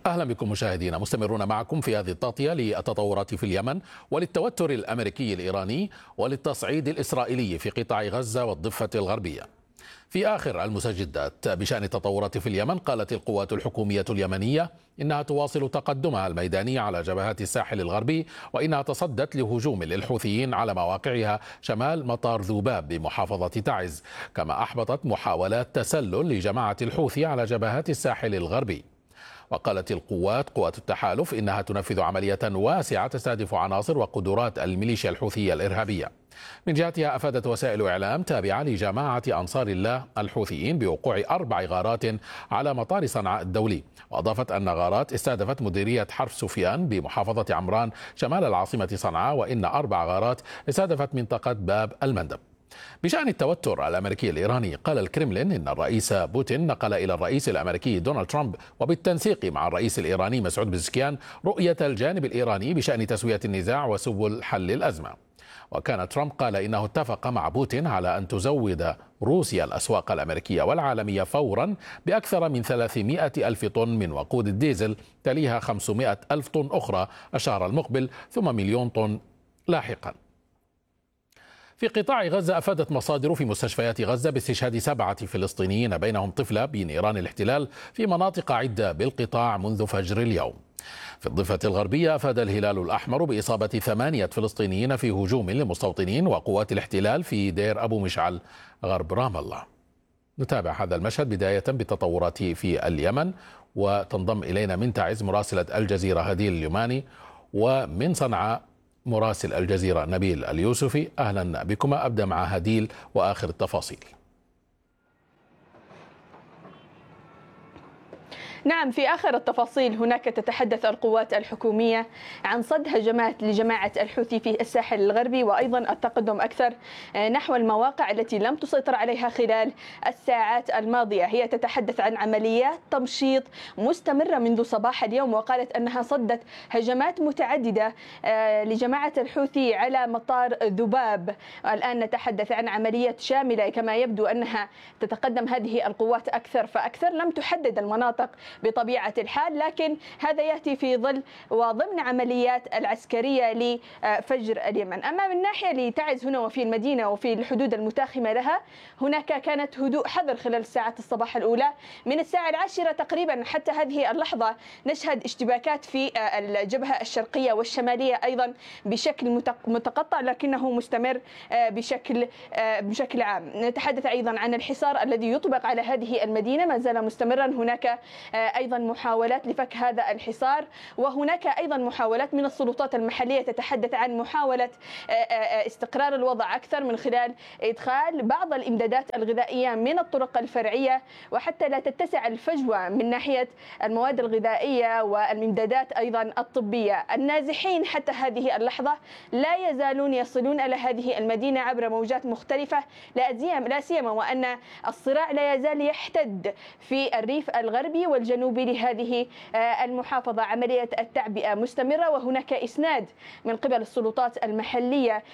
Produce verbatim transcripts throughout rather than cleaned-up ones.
أهلا بكم مشاهدينا، مستمرون معكم في هذه التغطية للتطورات في اليمن وللتوتر الأمريكي الإيراني وللتصعيد الإسرائيلي في قطاع غزة والضفة الغربية. في آخر المستجدات بشأن التطورات في اليمن، قالت القوات الحكومية اليمنية إنها تواصل تقدمها الميداني على جبهات الساحل الغربي، وإنها تصدت لهجوم للحوثيين على مواقعها شمال مطار ذوباب بمحافظة تعز، كما أحبطت محاولات تسلل لجماعة الحوثي على جبهات الساحل الغربي. وقالت القوات قوات التحالف إنها تنفذ عملية واسعة تستهدف عناصر وقدرات الميليشيا الحوثية الإرهابية. من جهتها، أفادت وسائل إعلام تابعة لجماعة أنصار الله الحوثيين بوقوع أربع غارات على مطار صنعاء الدولي، وأضافت أن غارات استهدفت مديرية حرف سفيان بمحافظة عمران شمال العاصمة صنعاء، وإن أربع غارات استهدفت منطقة باب المندب. بشأن التوتر الأمريكي الإيراني، قال الكرملين إن الرئيس بوتين نقل إلى الرئيس الأمريكي دونالد ترامب وبالتنسيق مع الرئيس الإيراني مسعود بزكيان رؤية الجانب الإيراني بشأن تسوية النزاع وسبل حل الأزمة. وكان ترامب قال إنه اتفق مع بوتين على أن تزود روسيا الأسواق الأمريكية والعالمية فورا بأكثر من ثلاثمائة ألف طن من وقود الديزل، تليها خمسمائة ألف طن أخرى الشهر المقبل، ثم مليون طن لاحقا. في قطاع غزة، أفادت مصادر في مستشفيات غزة باستشهاد سبعة فلسطينيين بينهم طفلة بنيران الاحتلال في مناطق عدة بالقطاع منذ فجر اليوم. في الضفة الغربية، أفاد الهلال الأحمر بإصابة ثمانية فلسطينيين في هجوم لمستوطنين وقوات الاحتلال في دير أبو مشعل غرب رام الله. نتابع هذا المشهد بداية بالتطورات في اليمن، وتنضم إلينا من تعز مراسلة الجزيرة هديل اليماني، ومن صنعاء مراسل الجزيرة نبيل اليوسفي. أهلا بكما. أبدأ مع هديل وآخر التفاصيل. نعم، في آخر التفاصيل هناك تتحدث القوات الحكومية عن صد هجمات لجماعة الحوثي في الساحل الغربي، وأيضا التقدم أكثر نحو المواقع التي لم تسيطر عليها خلال الساعات الماضية. هي تتحدث عن عمليات تمشيط مستمرة منذ صباح اليوم، وقالت أنها صدت هجمات متعددة لجماعة الحوثي على مطار ذباب. الآن نتحدث عن عملية شاملة، كما يبدو أنها تتقدم هذه القوات أكثر فأكثر. لم تحدد المناطق بطبيعة الحال، لكن هذا يأتي في ظل وضمن عمليات العسكرية لفجر اليمن. أما من ناحية لتعز هنا وفي المدينة وفي الحدود المتاخمة لها، هناك كانت هدوء حذر خلال ساعات الصباح الأولى. من الساعة العاشرة تقريبا حتى هذه اللحظة نشهد اشتباكات في الجبهة الشرقية والشمالية أيضا بشكل متقطع، لكنه مستمر بشكل بشكل عام. نتحدث أيضا عن الحصار الذي يطبق على هذه المدينة، ما زال مستمرا. هناك أيضا محاولات لفك هذا الحصار، وهناك أيضا محاولات من السلطات المحلية تتحدث عن محاولة استقرار الوضع أكثر من خلال إدخال بعض الإمدادات الغذائية من الطرق الفرعية، وحتى لا تتسع الفجوة من ناحية المواد الغذائية والإمدادات أيضا الطبية. النازحين حتى هذه اللحظة لا يزالون يصلون إلى هذه المدينة عبر موجات مختلفة، لا سيما وأن الصراع لا يزال يحتد في الريف الغربي والجنوبي لهذه المحافظة. عملية التعبئة مستمرة، وهناك إسناد من قبل السلطات المحلية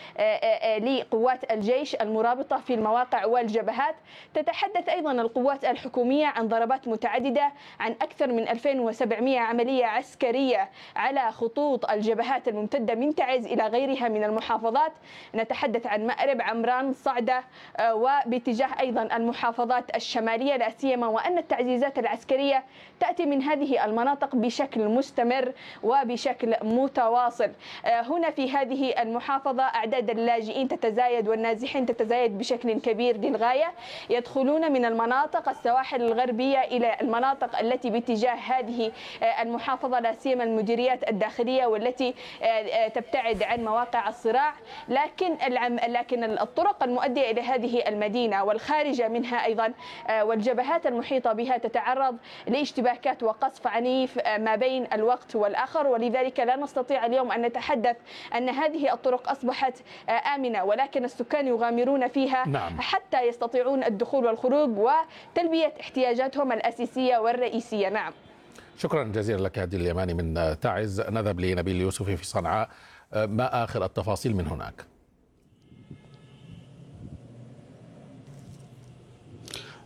لقوات الجيش المرابطة في المواقع والجبهات. تتحدث أيضا القوات الحكومية عن ضربات متعددة، عن أكثر من ألفين وسبعمائة عملية عسكرية على خطوط الجبهات الممتدة من تعز إلى غيرها من المحافظات. نتحدث عن مأرب، عمران، صعدة، وباتجاه أيضا المحافظات الشمالية، لا سيما وأن التعزيزات العسكرية تأتي من هذه المناطق بشكل مستمر وبشكل متواصل. هنا في هذه المحافظة أعداد اللاجئين تتزايد والنازحين تتزايد بشكل كبير للغاية، يدخلون من المناطق السواحل الغربية إلى المناطق التي باتجاه هذه المحافظة، لا سيما المديريات الداخلية والتي تبتعد عن مواقع الصراع. لكن لكن الطرق المؤدية إلى هذه المدينة والخارجة منها أيضا والجبهات المحيطة بها تتعرض لاشتباكات وقصف عنيف ما بين الوقت والآخر، ولذلك لا نستطيع اليوم أن نتحدث أن هذه الطرق أصبحت آمنة، ولكن السكان يغامرون فيها. نعم. حتى يستطيعون الدخول والخروج وتلبية احتياجاتهم الأساسية والرئيسية. نعم. شكرا جزيلا لك هدي اليماني من تعز. نذهب لنبيل اليوسفي في صنعاء. ما آخر التفاصيل من هناك؟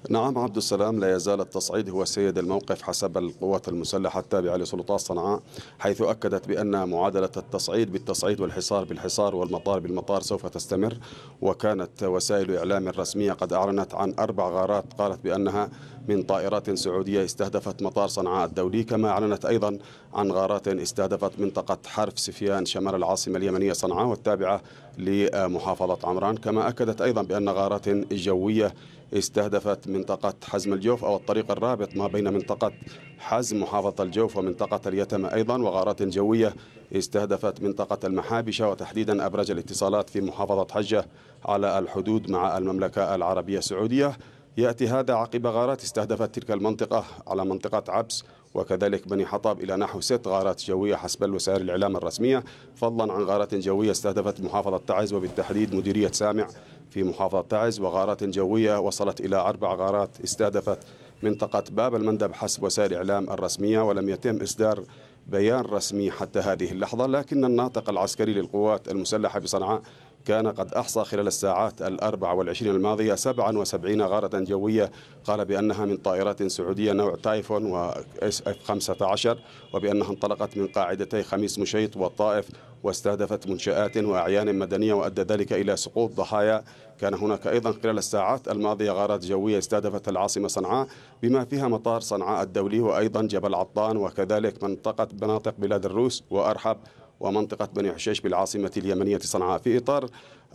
نعم عبد السلام، لا يزال التصعيد هو سيد الموقف حسب القوات المسلحة التابعة لسلطات صنعاء، حيث أكدت بأن معادلة التصعيد بالتصعيد والحصار بالحصار والمطار بالمطار سوف تستمر. وكانت وسائل إعلام رسمية قد أعلنت عن أربع غارات قالت بأنها من طائرات سعودية استهدفت مطار صنعاء الدولي، كما أعلنت أيضا عن غارات استهدفت منطقة حرف سفيان شمال العاصمة اليمنية صنعاء والتابعة لمحافظة عمران. كما أكدت أيضا بأن غارات جوية استهدفت منطقة حزم الجوف أو الطريق الرابط ما بين منطقة حزم محافظة الجوف ومنطقة اليتمة أيضا، وغارات جوية استهدفت منطقة المحابشة وتحديدا أبراج الاتصالات في محافظة حجة على الحدود مع المملكة العربية السعودية. يأتي هذا عقب غارات استهدفت تلك المنطقة على منطقة عبس وكذلك بني حطب إلى نحو ست غارات جوية حسب الوسائل الإعلام الرسمية، فضلا عن غارات جوية استهدفت محافظة تعز وبالتحديد مديرية سامع في محافظة تعز، وغارات جوية وصلت إلى أربع غارات استهدفت منطقة باب المندب حسب وسائل الإعلام الرسمية. ولم يتم إصدار بيان رسمي حتى هذه اللحظة، لكن الناطق العسكري للقوات المسلحة بصنعاء كان قد أحصى خلال الساعات الأربع والعشرين الماضية سبعا وسبعين غارة جوية، قال بأنها من طائرات سعودية نوع تايفون و إس إف خمسة عشر، وبأنها انطلقت من قاعدتي خميس مشيط والطائف واستهدفت منشآت وأعيان مدنية وأدى ذلك إلى سقوط ضحايا. كان هناك أيضا خلال الساعات الماضية غارات جوية استهدفت العاصمة صنعاء بما فيها مطار صنعاء الدولي وأيضا جبل عطان وكذلك منطقة مناطق بلاد الروس وأرحب ومنطقة بني حشيش بالعاصمة اليمنية صنعاء. في إطار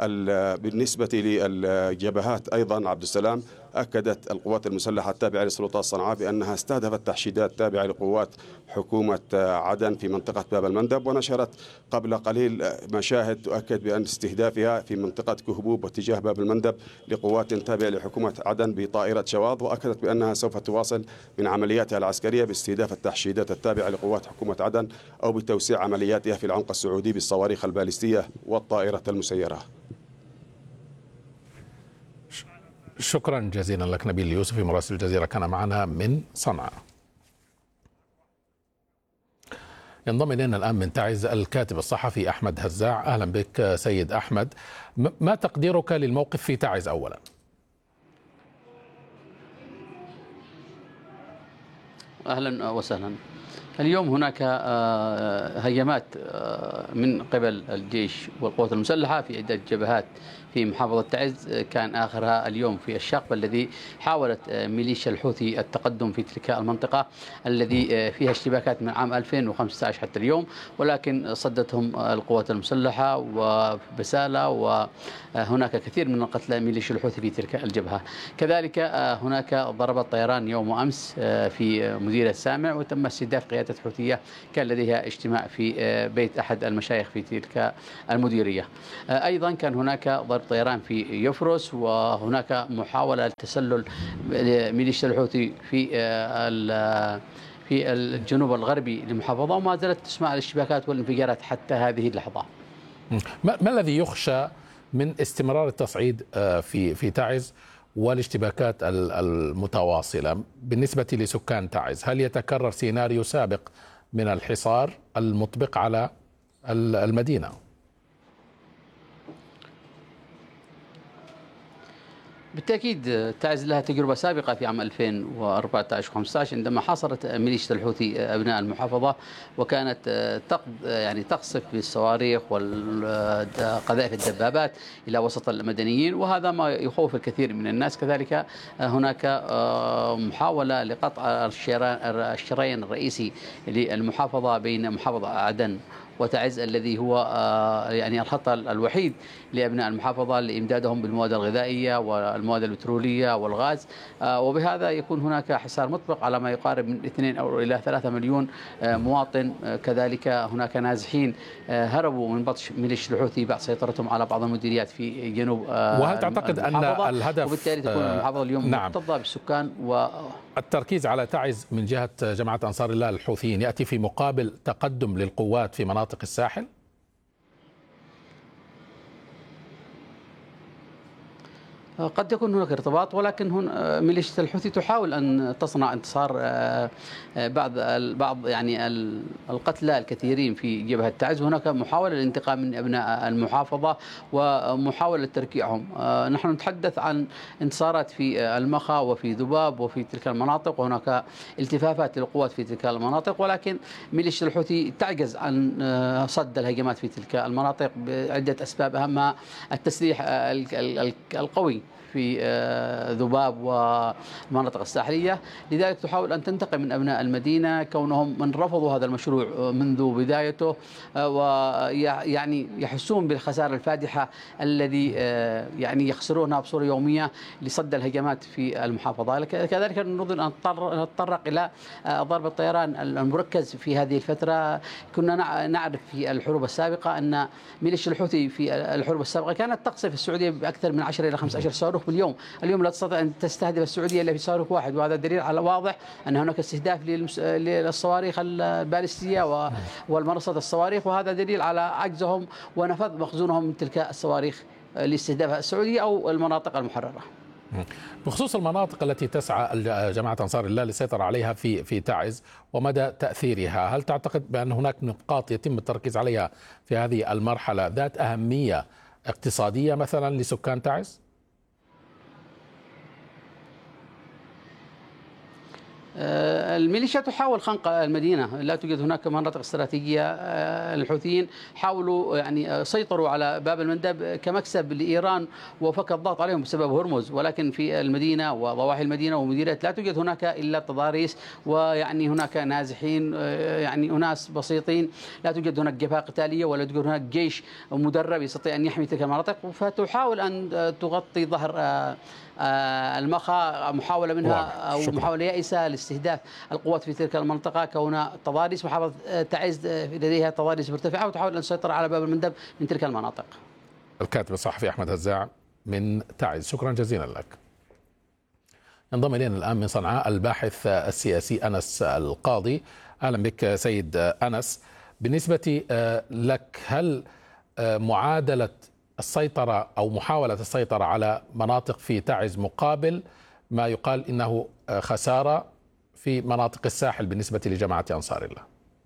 بالنسبة للجبهات أيضا عبد السلام، أكدت القوات المسلحة التابعة لسلطات صنعاء بأنها استهدفت تحشيدات تابعة لقوات حكومة عدن في منطقة باب المندب، ونشرت قبل قليل مشاهد تؤكد بأن استهدافها في منطقة كهبوب واتجاه باب المندب لقوات تابعة لحكومة عدن بطائرة شواظ، وأكدت بأنها سوف تواصل من عملياتها العسكرية باستهداف التحشيدات التابعة لقوات حكومة عدن أو بتوسيع عملياتها في العمق السعودي بالصواريخ البالستية والطائرة المسيرة. شكرا جزيلا لك نبيل اليوسفي مراسل الجزيرة كان معنا من صنعاء. ينضم إلينا الآن من تعز الكاتب الصحفي أحمد هزاع. أهلا بك سيد أحمد، ما تقديرك للموقف في تعز أولا؟ أهلا وسهلا. اليوم هناك هجمات من قبل الجيش والقوات المسلحة في عدة جبهات في محافظة تعز، كان آخرها اليوم في الشقب الذي حاولت ميليشيا الحوثي التقدم في تلك المنطقة الذي فيها اشتباكات من عام ألفين وخمسة عشر حتى اليوم، ولكن صدتهم القوات المسلحة وبسالة، وهناك كثير من القتلى ميليشيا الحوثي في تلك الجبهة. كذلك هناك ضربات طيران يوم أمس في مديرية سامع وتم استهداف قيادة حوثية كان لديها اجتماع في بيت أحد المشايخ في تلك المديرية. أيضا كان هناك ضرب طيران في يفرس، وهناك محاولة لتسلل ميليشيا الحوثي في في الجنوب الغربي للمحافظة، وما زالت تسمع الاشتباكات والانفجارات حتى هذه اللحظة. ما الذي يخشى من استمرار التصعيد في في تعز والاشتباكات المتواصلة بالنسبة لسكان تعز؟ هل يتكرر سيناريو سابق من الحصار المطبق على المدينة؟ بالتأكيد تعز لها تجربة سابقة في عام ألفين وأربعة عشر وخمسة عشر عندما حاصرت ميليشيا الحوثي أبناء المحافظة، وكانت تقض يعني تقصف بالصواريخ والقذائف الدبابات إلى وسط المدنيين، وهذا ما يخوف الكثير من الناس. كذلك هناك محاولة لقطع الشريان الرئيسي للمحافظة بين محافظة عدن وتعز الذي هو يعني الخط الوحيد لأبناء المحافظة لإمدادهم بالمواد الغذائية والمواد البترولية والغاز، وبهذا يكون هناك حصار مطبق على ما يقارب من اثنين أو إلى ثلاثة مليون مواطن. كذلك هناك نازحين هربوا من بطش ميليشيا الحوثي بعد سيطرتهم على بعض المديريات في جنوب المحافظة. وهل تعتقد أن الهدف وبالتالي تكون المحافظة اليوم نعم مكتظة بالسكان، و التركيز على تعز من جهة جماعة أنصار الله الحوثيين يأتي في مقابل تقدم للقوات في مناطق الساحل؟ قد يكون هناك ارتباط، ولكن هنا ميليشيا الحوثي تحاول أن تصنع انتصار بعض بعض يعني القتلى الكثيرين في جبهة تعز. هناك محاولة للانتقام من أبناء المحافظة ومحاولة تركيعهم. نحن نتحدث عن انتصارات في المخا وفي ذباب وفي تلك المناطق، وهناك التفافات للقوات في تلك المناطق، ولكن ميليشيا الحوثي تعجز عن صد الهجمات في تلك المناطق بعدة أسباب، أهمها التسليح القوي في ذباب والمناطق الساحلية. لذلك تحاول أن تنتقم من أبناء المدينة كونهم من رفضوا هذا المشروع منذ بدايته، ويعني يحسون بالخسارة الفادحة الذي يعني يخسرونها بصورة يومية لصد الهجمات في المحافظة. كذلك نريد أن نتطرق إلى ضرب الطيران المركز في هذه الفترة. كنا نعرف في الحروب السابقة أن ميليشيا الحوثي في الحروب السابقة كانت تقصف السعودية بأكثر من عشرة إلى خمسة عشر صاروخ باليوم. اليوم لا تستطيع أن تستهدف السعودية إلا في صاروخ واحد، وهذا دليل على واضح أن هناك استهداف للصواريخ البالستية والمنصات الصواريخ، وهذا دليل على عجزهم ونفذ مخزونهم من تلك الصواريخ لاستهداف السعودية أو المناطق المحررة. بخصوص المناطق التي تسعى جماعة أنصار الله للسيطرة عليها في في تعز ومدى تأثيرها، هل تعتقد بأن هناك نقاط يتم التركيز عليها في هذه المرحلة ذات أهمية اقتصادية مثلا لسكان تعز؟ الميليشيا تحاول خنق المدينة، لا توجد هناك مناطق استراتيجية. الحوثيين حاولوا يعني سيطروا على باب المندب كمكسب لإيران وفك الضغط عليهم بسبب هرمز، ولكن في المدينة وضواحي المدينة ومديريات لا توجد هناك إلا تضاريس، ويعني هناك نازحين يعني أناس بسيطين، لا توجد هناك جبهة قتالية ولا توجد هناك جيش مدرب يستطيع أن يحمي تلك المناطق، فتحاول أن تغطي ظهر المخا. محاولة منها أو محاولة يائسة لاستهداف القوات في تلك المنطقة كون تضاريس محافظة تعز لديها تضاريس مرتفعة، وتحاول أن تسيطر على باب المندب من تلك المناطق. الكاتب الصحفي أحمد هزاع من تعز، شكرا جزيلا لك. ينضم إلينا الآن من صنعاء الباحث السياسي أنس القاضي. أهلا بك سيد أنس. بالنسبة لك، هل معادلة السيطرة أو محاولة السيطرة على مناطق في تعز مقابل ما يقال إنه خسارة في مناطق الساحل بالنسبة لجماعة أنصار الله؟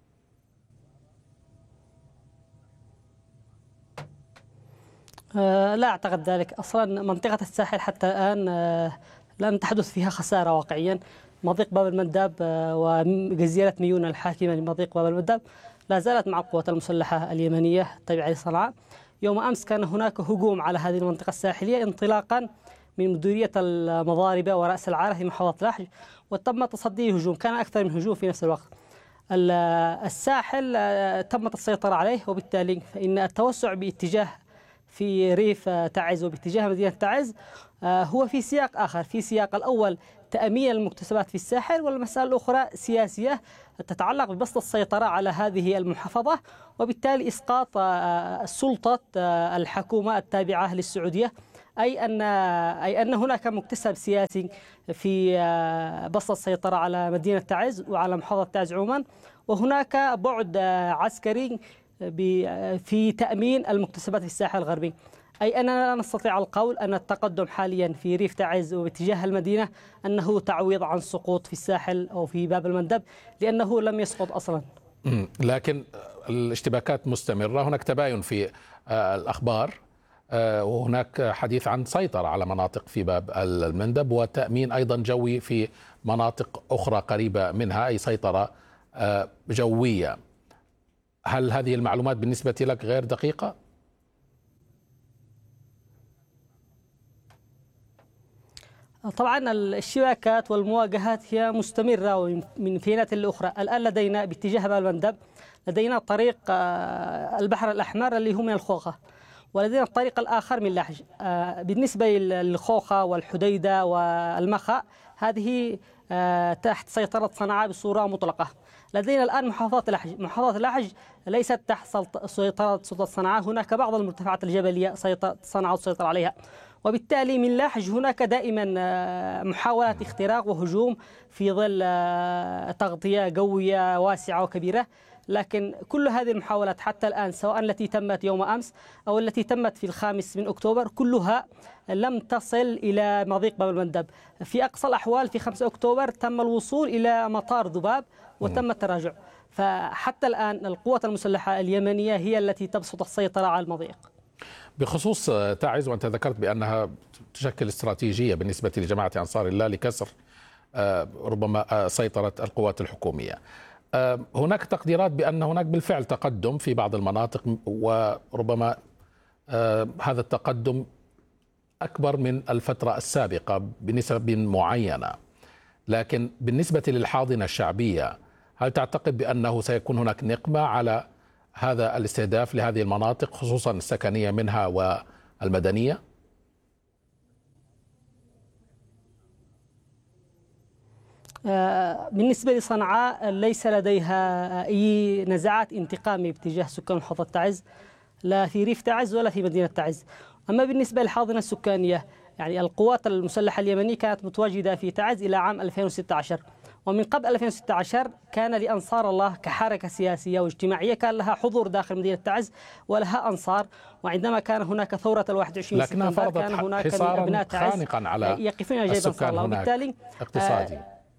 أه لا أعتقد ذلك. أصلا منطقة الساحل حتى الآن أه لم تحدث فيها خسارة واقعيا. مضيق باب المندب أه وجزيرة ميون الحاكمة لمضيق باب المندب لا زالت مع القوات المسلحة اليمنية التابعة لصنعاء. يوم أمس كان هناك هجوم على هذه المنطقة الساحلية انطلاقا من مديرية المضاربة ورأس العارة في محافظة لحج، وتم تصدي الهجوم. كان أكثر من هجوم في نفس الوقت. الساحل تمت السيطرة عليه، وبالتالي فإن التوسع باتجاه في ريف تعز وباتجاه مدينة تعز هو في سياق آخر. في سياق الأول تأمين المكتسبات في الساحل، والمسألة الأخرى سياسية تتعلق ببسط السيطرة على هذه المحافظة، وبالتالي إسقاط سلطة الحكومة التابعة للسعودية. أي أن أي أن هناك مكتسب سياسي في بسط السيطرة على مدينة تعز وعلى محافظة تعز عموما، وهناك بعد عسكري في تأمين المكتسبات في الساحل الغربي. أي أننا لا نستطيع القول أن التقدم حاليا في ريف تعز وباتجاه المدينة أنه تعويض عن سقوط في الساحل أو في باب المندب، لأنه لم يسقط أصلا. لكن الاشتباكات مستمرة، هناك تباين في الأخبار، وهناك حديث عن سيطرة على مناطق في باب المندب وتأمين أيضا جوي في مناطق أخرى قريبة منها، أي سيطرة جوية. هل هذه المعلومات بالنسبة لك غير دقيقة؟ طبعا الاشتباكات والمواجهات هي مستمرة من فينة الأخرى. الآن لدينا باتجاه باب المندب لدينا طريق البحر الأحمر اللي هو من الخوخة، ولدينا الطريق الآخر من لحج. بالنسبة للخوخة والحديدة والمخا هذه تحت سيطرة صنعاء بصورة مطلقة. لدينا الآن محافظة لحج. محافظة لحج ليست تحت سيطرة سلطة صنعاء، هناك بعض المرتفعات الجبلية صنعاء تسيطر عليها، وبالتالي من لاحظ هناك دائما محاولات اختراق وهجوم في ظل تغطية قوية واسعة وكبيرة، لكن كل هذه المحاولات حتى الآن سواء التي تمت يوم أمس أو التي تمت في الخامس من أكتوبر كلها لم تصل إلى مضيق باب المندب. في أقصى الأحوال في خمسة أكتوبر تم الوصول إلى مطار ذباب وتم التراجع، فحتى الآن القوات المسلحة اليمنية هي التي تبسط السيطرة على المضيق. بخصوص تعز، وأنت ذكرت بأنها تشكل استراتيجية بالنسبة لجماعة أنصار الله لكسر ربما سيطرة القوات الحكومية، هناك تقديرات بأن هناك بالفعل تقدم في بعض المناطق، وربما هذا التقدم أكبر من الفترة السابقة بنسب معينة، لكن بالنسبة للحاضنة الشعبية هل تعتقد بأنه سيكون هناك نقمة على هذا الاستهداف لهذه المناطق خصوصا السكنية منها والمدنية؟ بالنسبة لصنعاء ليس لديها أي نزاعات انتقامية باتجاه سكان محافظة تعز، لا في ريف تعز ولا في مدينة تعز. أما بالنسبة للحاضنة السكانية، يعني القوات المسلحة اليمنية كانت متواجدة في تعز إلى عام ألفين وستة عشر، ومن قبل ألفين وستة عشر كان لأنصار الله كحركة سياسية واجتماعية كان لها حضور داخل مدينة تعز ولها أنصار، وعندما كان هناك ثورة الواحد وعشرين سبتمبر كان هناك من أبناء تعز على يقفون إلى جانب أنصار الله، وبالتالي اقتصادي.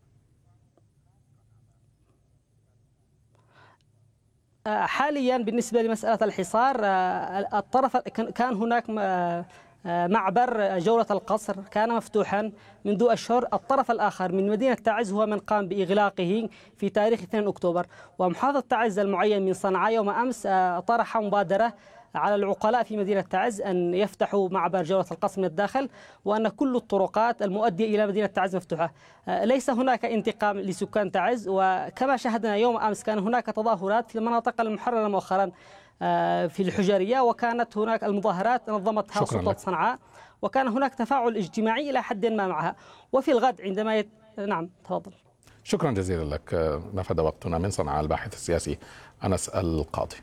حاليا بالنسبة لمسألة الحصار، الطرف كان هناك معبر جولة القصر كان مفتوحا منذ أشهر، الطرف الآخر من مدينة تعز هو من قام بإغلاقه في تاريخ اثنين أكتوبر، ومحافظة تعز المعين من صنعاء يوم أمس طرح مبادرة على العقلاء في مدينة تعز أن يفتحوا معبر جولة القصر من الداخل، وأن كل الطرقات المؤدية إلى مدينة تعز مفتوحة. ليس هناك انتقام لسكان تعز، وكما شاهدنا يوم أمس كان هناك تظاهرات في المناطق المحررة مؤخرا في الحجرية، وكانت هناك المظاهرات نظمتها سلطة صنعاء، وكان هناك تفاعل اجتماعي إلى حد ما معها. وفي الغد عندما يت... نعم تفضل. شكرا جزيلا لك، نفد وقتنا. من صنعاء الباحث السياسي أنس القاضي.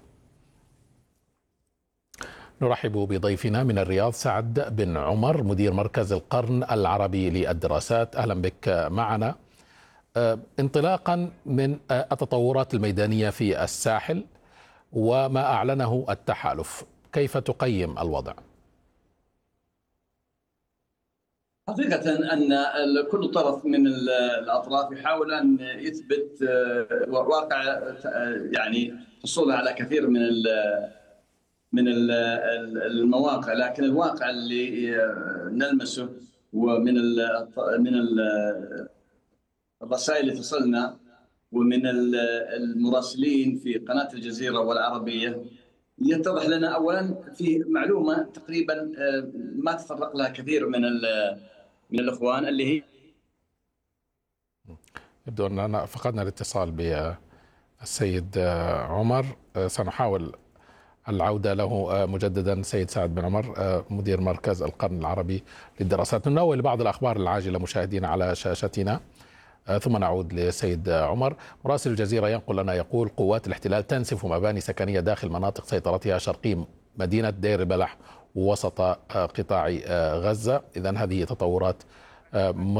نرحب بضيفنا من الرياض سعد بن عمر مدير مركز القرن العربي للدراسات. أهلا بك معنا. انطلاقا من التطورات الميدانية في الساحل وما أعلنه التحالف، كيف تقيم الوضع؟ حقيقة أن كل طرف من الأطراف يحاول أن يثبت واقع يعني حصوله على كثير من من المواقع، لكن الواقع اللي نلمسه ومن من الرسائل اللي تصلنا ومن المراسلين في قناة الجزيرة والعربية يتضح لنا أولا في معلومة تقريبا ما تطرق لها كثير من من الإخوان، اللي هي يبدو أننا فقدنا الاتصال بالسيد عمر، سنحاول العودة له مجددا. سيد سعد بن عمر مدير مركز القرن العربي للدراسات. ننوه لبعض الأخبار العاجلة مشاهدينا على شاشتنا ثم نعود لسيد عمر. مراسل الجزيرة ينقل لنا يقول قوات الاحتلال تنسف مباني سكنية داخل مناطق سيطرتها شرقي مدينة دير البلح ووسط قطاع غزة. إذن هذه تطورات